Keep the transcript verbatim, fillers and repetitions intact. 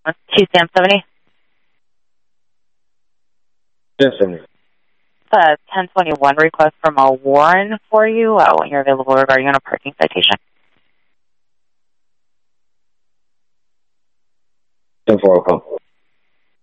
two Sam seventy. Sam seventy. Uh, ten twenty-one request from a Warren for you uh, when you're available regarding on a parking citation. ten four,